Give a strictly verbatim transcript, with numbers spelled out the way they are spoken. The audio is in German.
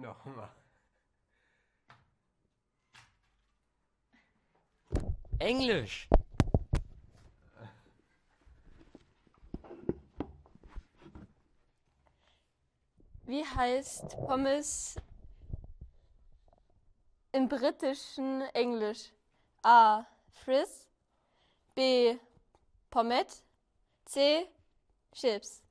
Nochmal. Englisch. Wie heißt Pommes im britischen Englisch? A. Frizz. B. Pommet. C. Chips.